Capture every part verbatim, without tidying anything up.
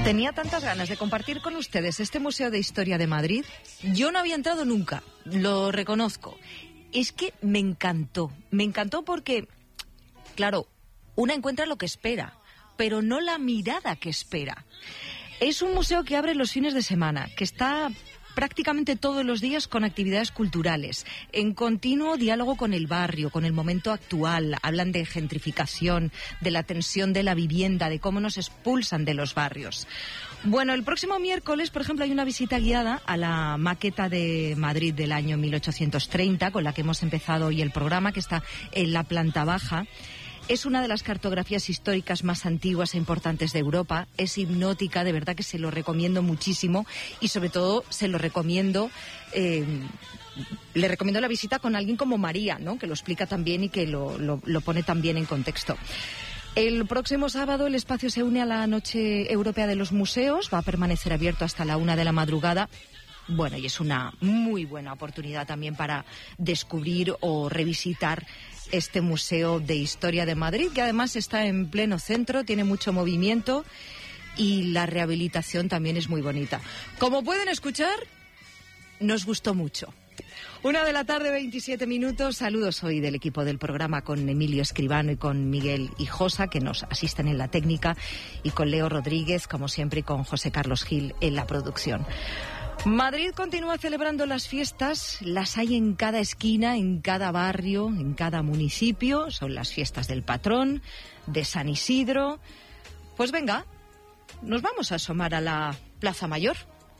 Tenía tantas ganas de compartir con ustedes este Museo de Historia de Madrid. Yo no había entrado nunca, lo reconozco. Es que me encantó, me encantó porque, claro, una encuentra lo que espera, pero no la mirada que espera. Es un museo que abre los fines de semana, que está prácticamente todos los días con actividades culturales, en continuo diálogo con el barrio, con el momento actual. Hablan de gentrificación, de la tensión de la vivienda, de cómo nos expulsan de los barrios. Bueno, el próximo miércoles, por ejemplo, hay una visita guiada a la maqueta de Madrid del año mil ochocientos treinta, con la que hemos empezado hoy el programa, que está en la planta baja. Es una de las cartografías históricas más antiguas e importantes de Europa. Es hipnótica, de verdad que se lo recomiendo muchísimo y sobre todo se lo recomiendo, eh, le recomiendo la visita con alguien como María, ¿no? Que lo explica también y que lo, lo, lo pone también en contexto. El próximo sábado el espacio se une a la Noche Europea de los Museos. Va a permanecer abierto hasta la una de la madrugada. Bueno, y es una muy buena oportunidad también para descubrir o revisitar este Museo de Historia de Madrid, que además está en pleno centro, tiene mucho movimiento y la rehabilitación también es muy bonita. Como pueden escuchar, nos gustó mucho. Una de la tarde, veintisiete minutos. Saludos hoy del equipo del programa con Emilio Escribano y con Miguel Hijosa, que nos asisten en la técnica, y con Leo Rodríguez, como siempre, y con José Carlos Gil en la producción. Madrid continúa celebrando las fiestas, las hay en cada esquina, en cada barrio, en cada municipio. Son las fiestas del patrón, de San Isidro. Pues venga, nos vamos a asomar a la Plaza Mayor.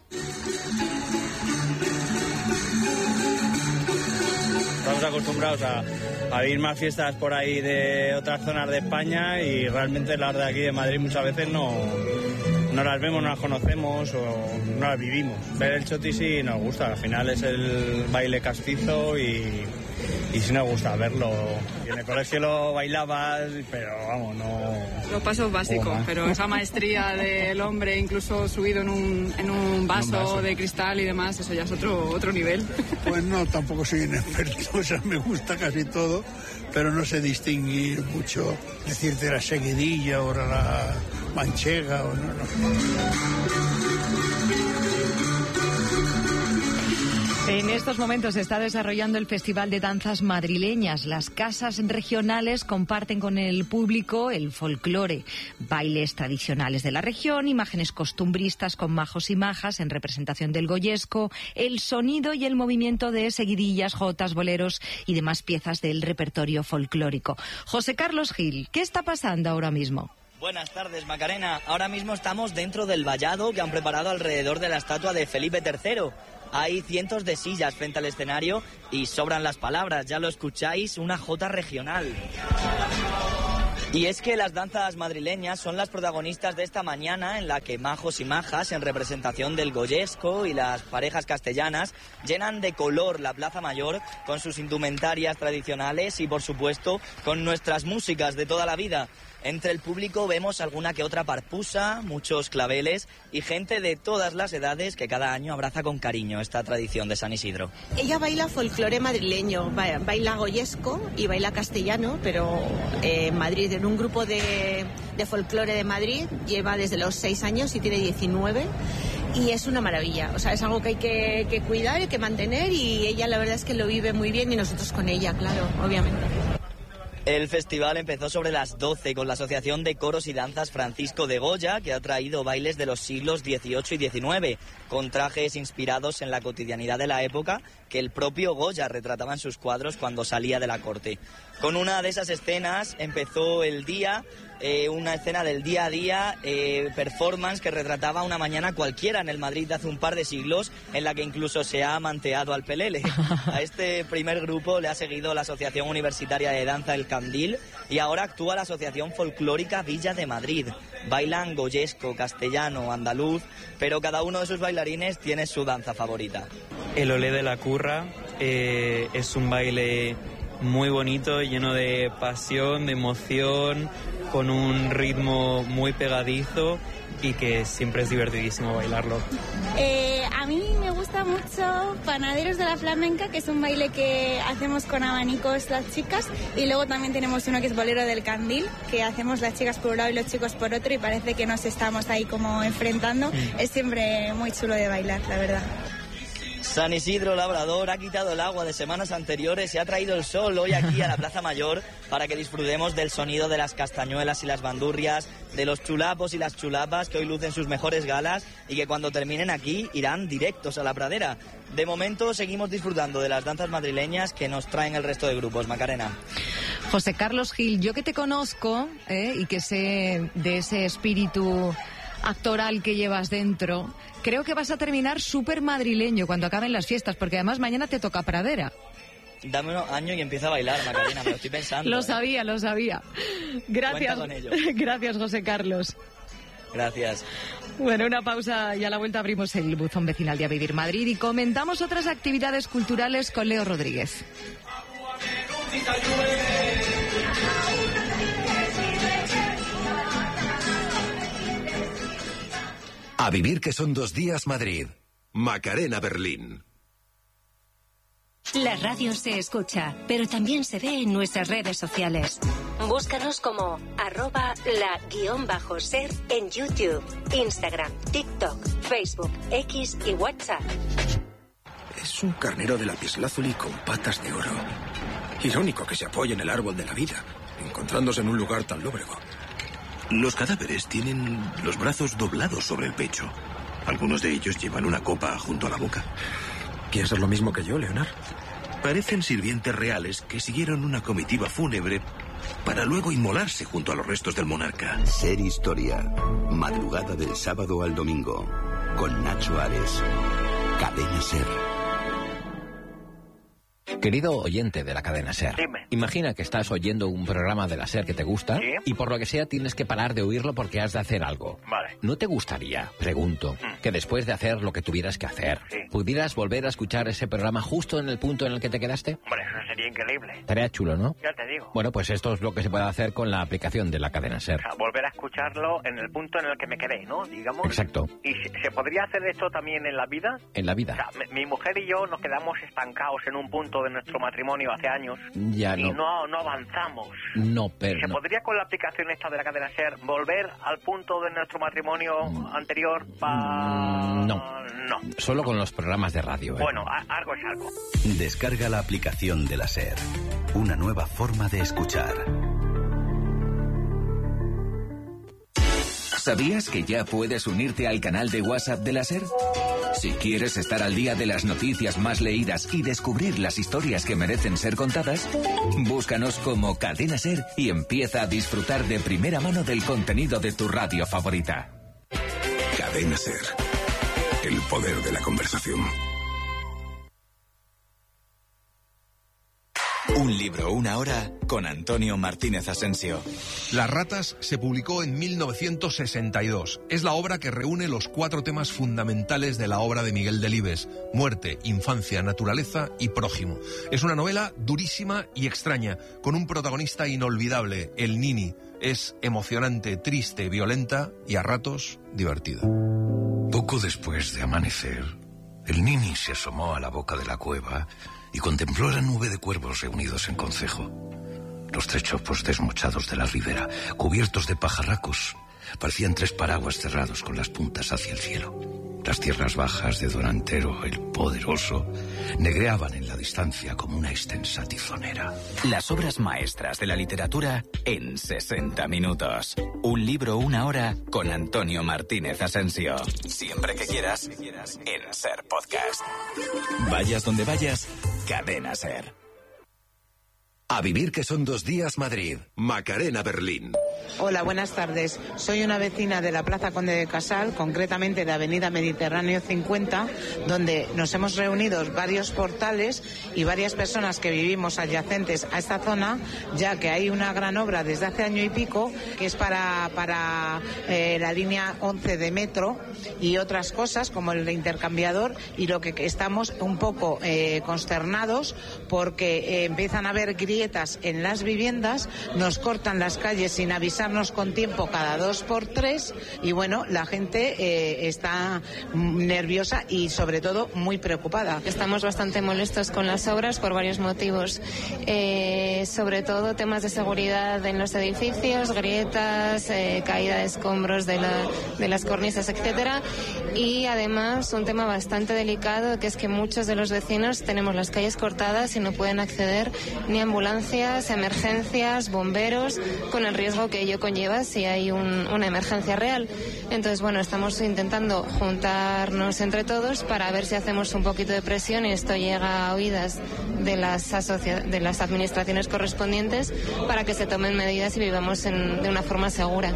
Estamos acostumbrados a, a vivir más fiestas por ahí de otras zonas de España y realmente las de aquí de Madrid muchas veces no... no las vemos, no las conocemos o no las vivimos. Ver el choti sí nos gusta, al final es el baile castizo y, y sí nos gusta verlo. Y en el colegio lo bailabas, pero vamos, no... Los pasos básicos, pero esa maestría del hombre incluso subido en un, en un vaso, un vaso de cristal y demás, eso ya es otro, otro nivel. Pues no, tampoco soy un experto, o sea, me gusta casi todo, pero no sé distinguir mucho, decirte la seguidilla o la manchega o no, no. En estos momentos se está desarrollando el Festival de Danzas Madrileñas. Las casas regionales comparten con el público el folclore, bailes tradicionales de la región, imágenes costumbristas con majos y majas en representación del goyesco, el sonido y el movimiento de seguidillas, jotas, boleros y demás piezas del repertorio folclórico. José Carlos Gil, ¿qué está pasando ahora mismo? Buenas tardes, Macarena. Ahora mismo estamos dentro del vallado que han preparado alrededor de la estatua de Felipe tercero. Hay cientos de sillas frente al escenario y sobran las palabras, ya lo escucháis, una jota regional. Y es que las danzas madrileñas son las protagonistas de esta mañana en la que majos y majas, en representación del goyesco y las parejas castellanas, llenan de color la Plaza Mayor con sus indumentarias tradicionales y, por supuesto, con nuestras músicas de toda la vida. Entre el público vemos alguna que otra parpusa, muchos claveles y gente de todas las edades que cada año abraza con cariño esta tradición de San Isidro. Ella baila folclore madrileño, baila goyesco y baila castellano, pero en eh, Madrid, en un grupo de, de folclore de Madrid, lleva desde los seis años y tiene diecinueve. Y es una maravilla, o sea, es algo que hay que, que cuidar y que mantener, y ella la verdad es que lo vive muy bien y nosotros con ella, claro, obviamente. El festival empezó sobre las doce con la Asociación de Coros y Danzas Francisco de Goya, que ha traído bailes de los siglos dieciocho y diecinueve, con trajes inspirados en la cotidianidad de la época que el propio Goya retrataba en sus cuadros cuando salía de la corte. Con una de esas escenas empezó el día, eh, una escena del día a día, eh, performance que retrataba una mañana cualquiera en el Madrid de hace un par de siglos, en la que incluso se ha manteado al pelele. A este primer grupo le ha seguido la Asociación Universitaria de Danza El Candil y ahora actúa la Asociación Folclórica Villa de Madrid. Bailan goyesco, castellano, andaluz, pero cada uno de sus bailarines tiene su danza favorita. El olé de la curra eh, es un baile muy bonito, lleno de pasión, de emoción, con un ritmo muy pegadizo y que siempre es divertidísimo bailarlo. Eh, a mí me gusta gusta mucho Panaderos de la Flamenca, que es un baile que hacemos con abanicos las chicas, y luego también tenemos uno que es Bolero del Candil, que hacemos las chicas por un lado y los chicos por otro, y parece que nos estamos ahí como enfrentando. Mm. Es siempre muy chulo de bailar, la verdad. San Isidro Labrador ha quitado el agua de semanas anteriores y ha traído el sol hoy aquí a la Plaza Mayor para que disfrutemos del sonido de las castañuelas y las bandurrias, de los chulapos y las chulapas que hoy lucen sus mejores galas y que cuando terminen aquí irán directos a la pradera. De momento seguimos disfrutando de las danzas madrileñas que nos traen el resto de grupos. Macarena. José Carlos Gil, yo que te conozco ¿eh? y que sé de ese espíritu actoral que llevas dentro, creo que vas a terminar súper madrileño cuando acaben las fiestas, porque además mañana te toca pradera. Dame unos años y empieza a bailar, Macarena, me lo estoy pensando. Lo ¿eh? sabía, lo sabía. Gracias. Cuenta con ello. Gracias, José Carlos. Gracias. Bueno, una pausa y a la vuelta abrimos el buzón vecinal de A Vivir Madrid y comentamos otras actividades culturales con Leo Rodríguez. A vivir que son dos días Madrid. Macarena Berlín. La radio se escucha, pero también se ve en nuestras redes sociales. Búscanos como arroba la guión bajo ser en YouTube, Instagram, TikTok, Facebook, X y WhatsApp. Es un carnero de lapislázuli con patas de oro. Irónico que se apoye en el árbol de la vida, encontrándose en un lugar tan lóbrego. Los cadáveres tienen los brazos doblados sobre el pecho. Algunos de ellos llevan una copa junto a la boca. ¿Piensas lo mismo que yo, Leonard? Parecen sirvientes reales que siguieron una comitiva fúnebre para luego inmolarse junto a los restos del monarca. Ser Historia. Madrugada del sábado al domingo. Con Nacho Ares. Cadena Ser. Querido oyente de la cadena SER, Dime. Imagina que estás oyendo un programa de la SER que te gusta, ¿Sí? Y por lo que sea tienes que parar de oírlo porque has de hacer algo. Vale. ¿No te gustaría, pregunto, Mm. que después de hacer lo que tuvieras que hacer, Sí. pudieras volver a escuchar ese programa justo en el punto en el que te quedaste? Hombre, eso sería increíble. Estaría chulo, ¿no? Ya te digo. Bueno, pues esto es lo que se puede hacer con la aplicación de la cadena SER. O sea, volver a escucharlo en el punto en el que me quedé, ¿no? Digamos. Exacto. ¿Y se, se podría hacer esto también en la vida? En la O vida. sea, mi, mi mujer y yo nos quedamos estancados en un punto de nuestro matrimonio hace años Ya y no. no, no avanzamos. No, pero ¿Se no. podría con la aplicación esta de la cadena SER volver al punto de nuestro matrimonio anterior para...? No. No. Solo con los programas de radio. ¿eh? Bueno, a- algo es algo. Descarga la aplicación de la SER. Una nueva forma de escuchar. ¿Sabías que ya puedes unirte al canal de WhatsApp de la SER? Si quieres estar al día de las noticias más leídas y descubrir las historias que merecen ser contadas, búscanos como Cadena SER y empieza a disfrutar de primera mano del contenido de tu radio favorita. Cadena SER. El poder de la conversación. Un libro, una hora, con Antonio Martínez Asensio. Las ratas se publicó en mil novecientos sesenta y dos. Es la obra que reúne los cuatro temas fundamentales de la obra de Miguel Delibes: muerte, infancia, naturaleza y prójimo. Es una novela durísima y extraña, con un protagonista inolvidable, el Nini. Es emocionante, triste, violenta y a ratos divertida. Poco después de amanecer, el Nini se asomó a la boca de la cueva y contempló la nube de cuervos reunidos en concejo. Los tres chopos desmochados de la ribera, cubiertos de pajarracos, parecían tres paraguas cerrados con las puntas hacia el cielo. Las tierras bajas de Don Antero, el poderoso, negreaban en la distancia como una extensa tizonera. Las obras maestras de la literatura en sesenta minutos. Un libro, una hora, con Antonio Martínez Asensio. Siempre que quieras, en SER Podcast. Vayas donde vayas, Cadena SER. A vivir que son dos días Madrid. Macarena Berlín. Hola, buenas tardes. Soy una vecina de la Plaza Conde de Casal, concretamente de Avenida Mediterráneo cincuenta, donde nos hemos reunido varios portales y varias personas que vivimos adyacentes a esta zona, ya que hay una gran obra desde hace año y pico que es para, para eh, la línea once de metro y otras cosas como el intercambiador, y lo que estamos un poco eh, consternados porque eh, empiezan a haber grietas grietas en las viviendas, nos cortan las calles sin avisarnos con tiempo cada dos por tres y bueno, la gente eh, está nerviosa y sobre todo muy preocupada. Estamos bastante molestos con las obras por varios motivos, eh, sobre todo temas de seguridad en los edificios, grietas, eh, caída de escombros de, la, de las cornisas, etcétera, y además un tema bastante delicado, que es que muchos de los vecinos tenemos las calles cortadas y no pueden acceder ni a ambulancias, emergencias, bomberos, con el riesgo que ello conlleva si hay un, una emergencia real. Entonces, bueno, estamos intentando juntarnos entre todos para ver si hacemos un poquito de presión y esto llega a oídas de las, asocia- de las administraciones correspondientes para que se tomen medidas y vivamos en, de una forma segura.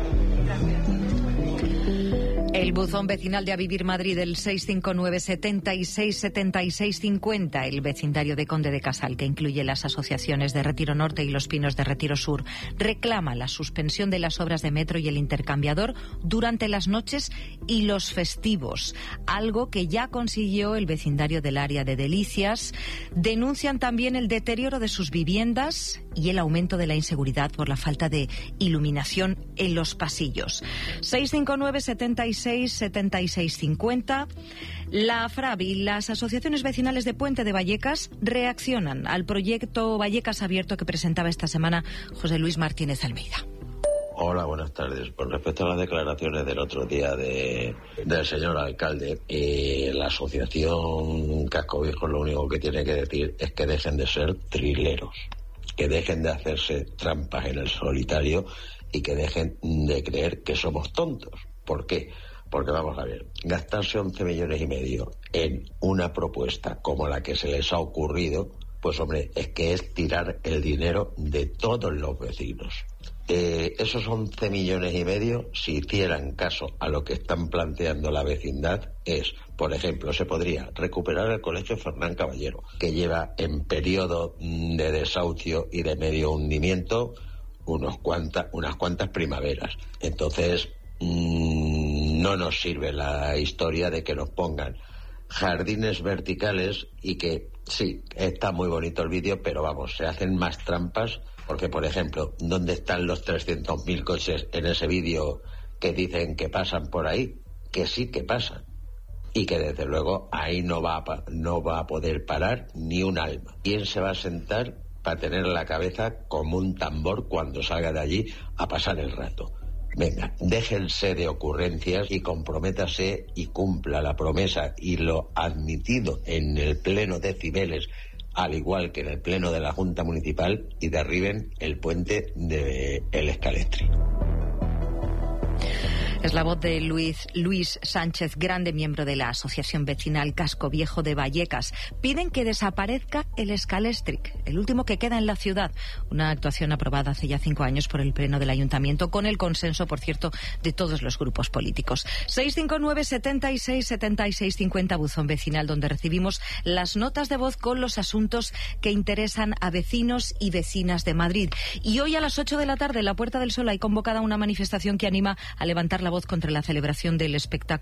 El buzón vecinal de A Vivir Madrid, el seis cinco nueve, setenta y seis, setenta y seis cincuenta, el vecindario de Conde de Casal, que incluye las asociaciones de Retiro Norte y Los Pinos de Retiro Sur, reclama la suspensión de las obras de metro y el intercambiador durante las noches y los festivos, algo que ya consiguió el vecindario del área de Delicias. Denuncian también el deterioro de sus viviendas y el aumento de la inseguridad por la falta de iluminación en los pasillos. seis cinco nueve, setenta y seis, setenta y seis cincuenta. La FRAB y las asociaciones vecinales de Puente de Vallecas reaccionan al proyecto Vallecas Abierto que presentaba esta semana José Luis Martínez Almeida. Hola, buenas tardes. Con respecto a las declaraciones del otro día de, del señor alcalde, eh, la asociación Casco Viejo lo único que tiene que decir es que dejen de ser trileros, que dejen de hacerse trampas en el solitario y que dejen de creer que somos tontos. ¿Por qué? Porque vamos a ver, gastarse once millones y medio en una propuesta como la que se les ha ocurrido, pues hombre, es que es tirar el dinero de todos los vecinos. Eh, esos once millones y medio, si hicieran caso a lo que están planteando la vecindad, es, por ejemplo, se podría recuperar el colegio Fernán Caballero, que lleva en periodo de desahucio y de medio hundimiento unos cuantas, unas cuantas primaveras. Entonces, mmm, no nos sirve la historia de que nos pongan jardines verticales y que, sí, está muy bonito el vídeo, pero vamos, se hacen más trampas. Porque, por ejemplo, ¿dónde están los trescientos mil coches en ese vídeo que dicen que pasan por ahí? Que sí que pasan. Y que, desde luego, ahí no va a, no va a poder parar ni un alma. ¿Quién se va a sentar para tener la cabeza como un tambor cuando salga de allí a pasar el rato? Venga, déjense de ocurrencias y comprométase y cumpla la promesa y lo admitido en el pleno de Cibeles, al igual que en el pleno de la Junta Municipal, y derriben el puente de El Escalestri. Es la voz de Luis, Luis Sánchez Grande, miembro de la Asociación Vecinal Casco Viejo de Vallecas. Piden que desaparezca el Escalestric, el último que queda en la ciudad. Una actuación aprobada hace ya cinco años por el Pleno del Ayuntamiento, con el consenso, por cierto, de todos los grupos políticos. seis cinco nueve, setenta y seis, setenta y seis cincuenta, buzón vecinal, donde recibimos las notas de voz con los asuntos que interesan a vecinos y vecinas de Madrid. Y hoy a las ocho de la tarde, en la Puerta del Sol, hay convocada una manifestación que anima a levantar la voz contra la celebración del espectáculo